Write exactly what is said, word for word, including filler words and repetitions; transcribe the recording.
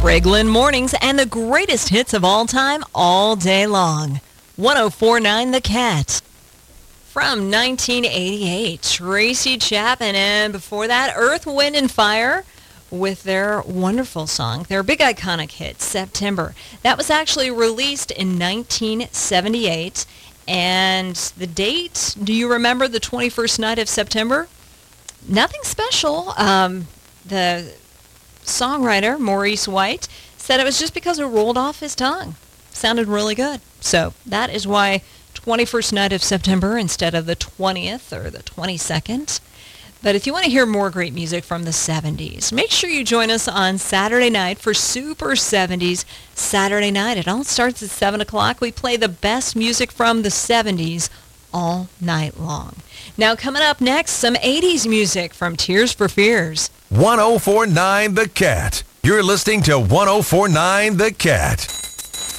Greg Lynn Mornings and the greatest hits of all time all day long. one oh four point nine The Cat. From nineteen eighty-eight, Tracy Chapman, and before that, Earth, Wind and Fire with their wonderful song, their big iconic hit, September. That was actually released in nineteen seventy-eight, and the date, do you remember the twenty-first night of September? Nothing special. Um, the songwriter, Maurice White, said it was just because it rolled off his tongue. Sounded really good. So that is why twenty-first night of September instead of the twentieth or the twenty-second. But if you want to hear more great music from the seventies, make sure you join us on Saturday night for Super seventies Saturday Night. It all starts at seven o'clock. We play the best music from the seventies all night long. Now coming up next, some eighties music from Tears for Fears. one oh four point nine The Cat. You're listening to one oh four point nine The Cat.